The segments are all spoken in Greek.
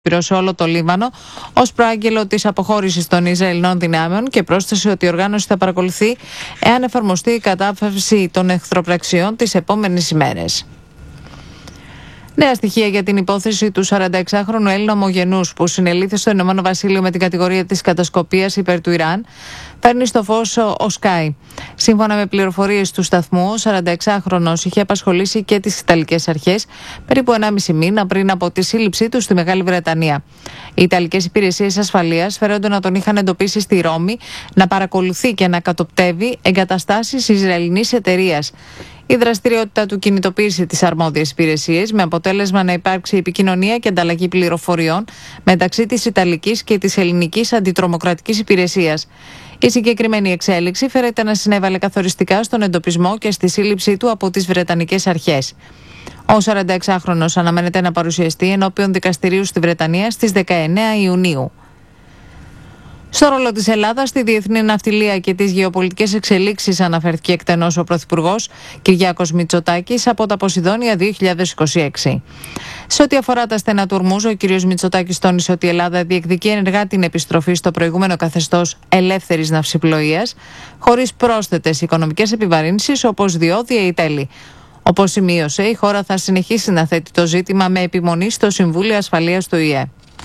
σε όλο το Λίβανο ως προάγγελο της αποχώρησης των Ισραηλινών δυνάμεων και πρόσθεσε ότι η οργάνωση θα παρακολουθεί εάν εφαρμοστεί η κατάφευση των εχθροπραξιών τις επόμενες ημέρες. Νέα στοιχεία για την υπόθεση του 46χρονου Έλληνα ομογενούς που συνελήφθη στο Ηνωμένο Βασίλειο με την κατηγορία της κατασκοπίας υπέρ του Ιράν παίρνει στο φως ο Sky. Σύμφωνα με πληροφορίες του σταθμού, ο 46χρονος είχε απασχολήσει και τις Ιταλικές αρχές περίπου 1,5 μήνα πριν από τη σύλληψή του στη Μεγάλη Βρετανία. Οι Ιταλικές υπηρεσίες ασφαλείας φέρονται να τον είχαν εντοπίσει στη Ρώμη να παρακολουθεί και να κατοπτεύει εγκαταστάσεις Ισραηλινής εταιρείας. Η δραστηριότητα του κινητοποίησε τις αρμόδιες υπηρεσίες με αποτέλεσμα να υπάρξει επικοινωνία και ανταλλαγή πληροφοριών μεταξύ της Ιταλικής και της Ελληνικής Αντιτρομοκρατικής Υπηρεσίας. Η συγκεκριμένη εξέλιξη φέρεται να συνέβαλε καθοριστικά στον εντοπισμό και στη σύλληψή του από τις Βρετανικές αρχές. Ο 46χρονος αναμένεται να παρουσιαστεί ενώπιον δικαστηρίου στη Βρετανία στις 19 Ιουνίου. Στο ρόλο της Ελλάδας στη διεθνή ναυτιλία και τις γεωπολιτικές εξελίξεις αναφέρθηκε εκτενώς ο Πρωθυπουργός Κυριάκος Μητσοτάκης από τα Ποσειδόνια 2026. Σε ό,τι αφορά τα στενά του Ορμούζ, ο κ. Μητσοτάκης τόνισε ότι η Ελλάδα διεκδικεί ενεργά την επιστροφή στο προηγούμενο καθεστώς ελεύθερης ναυσιπλοείας, χωρίς πρόσθετες οικονομικές επιβαρύνσεις όπως διόδια ή τέλη. Όπως σημείωσε, η χώρα θα συνεχίσει να θέτει το ζήτημα με επιμονή στο Συμβούλιο Ασφαλείας του ΙΕ.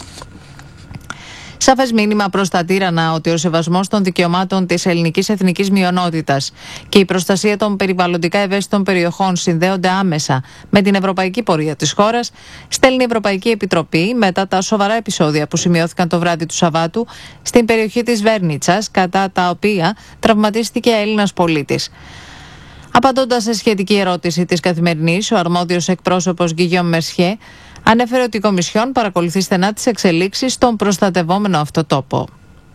Σαφές μήνυμα προς τα τύρανα ότι ο σεβασμός των δικαιωμάτων της ελληνικής εθνικής μειονότητας και η προστασία των περιβαλλοντικά ευαίσθητων περιοχών συνδέονται άμεσα με την ευρωπαϊκή πορεία της χώρας, στέλνει η Ευρωπαϊκή Επιτροπή μετά τα σοβαρά επεισόδια που σημειώθηκαν το βράδυ του Σαββάτου στην περιοχή της Βέρνιτσας, κατά τα οποία τραυματίστηκε Έλληνας πολίτης. Απαντώντας σε σχετική ερώτηση της Καθημερινής, ο αρμόδιος εκπρόσωπος Γκυγιόμ Μερσιέ ανέφερε ότι η Κομισιόν παρακολουθεί στενά τις εξελίξεις στον προστατευόμενο αυτό τόπο.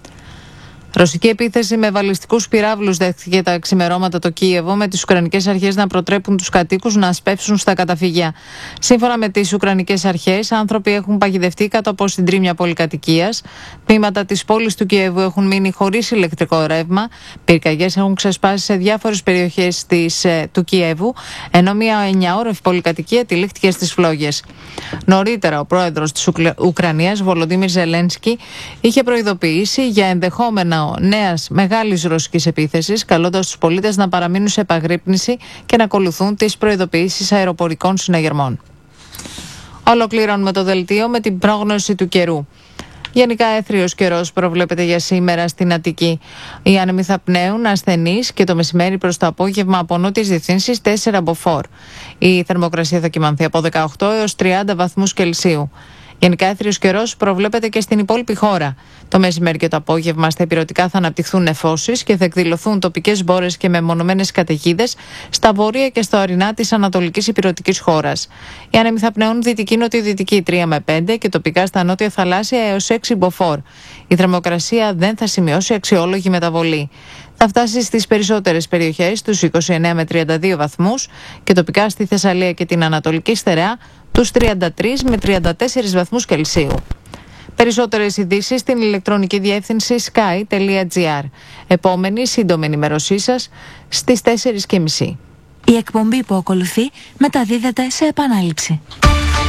Ρωσική επίθεση με βαλιστικούς πυράβλους δέχτηκε τα ξημερώματα το Κίεβο, με τις Ουκρανικές αρχές να προτρέπουν τους κατοίκους να σπεύσουν στα καταφύγια. Σύμφωνα με τις Ουκρανικές αρχές, άνθρωποι έχουν παγιδευτεί κάτω από συντρίμμια πολυκατοικίας. Τμήματα της πόλης του Κιέβου έχουν μείνει χωρίς ηλεκτρικό ρεύμα. Πυρκαγιές έχουν ξεσπάσει σε διάφορες περιοχές του Κιέβου, ενώ μια 9ωροφη πολυκατοικία τυλίχτηκε στις φλόγες. Νωρίτερα, ο πρόεδρος της Ουκρανίας, Βολοντίμιρ Ζελένσκι, είχε προειδοποιήσει για ενδεχόμενα νέας μεγάλης ρωσικής επίθεσης, καλώντας τους πολίτες να παραμείνουν σε επαγρύπνηση και να ακολουθούν τις προειδοποιήσεις αεροπορικών συναγερμών. Ολοκληρώνουμε το δελτίο με την πρόγνωση του καιρού. Γενικά έθριος καιρός προβλέπεται για σήμερα στην Αττική. Οι άνεμοι θα πνέουν ασθενείς και το μεσημέρι προς το απόγευμα από νότιες διευθύνσεις 4 μποφόρ. Η θερμοκρασία θα κυμανθεί από 18 έως 30 βαθμούς Κελσίου. Γενικά έθριος καιρός προβλέπεται και στην υπόλοιπη χώρα. Το μεσημέρι και το απόγευμα στα ηπειρωτικά θα αναπτυχθούν νεφώσεις και θα εκδηλωθούν τοπικές μπόρες και μεμονωμένες καταιγίδες στα βόρεια και στα ορεινά της ανατολικής ηπειρωτικής χώρας. Οι άνεμοι θα πνέουν δυτική-νοτιοδυτική 3 με 5 και τοπικά στα νότια θαλάσσια έως 6 μποφόρ. Η θερμοκρασία δεν θα σημειώσει αξιόλογη μεταβολή. Θα φτάσει στις περισσότερες περιοχές τους 29 με 32 βαθμούς και τοπικά στη Θεσσαλία και την Ανατολική Στερεά τους 33 με 34 βαθμούς Κελσίου. Περισσότερες ειδήσεις στην ηλεκτρονική διεύθυνση sky.gr. Επόμενη σύντομη ενημέρωσή σας στις 4:30. Η εκπομπή που ακολουθεί μεταδίδεται σε επανάληψη.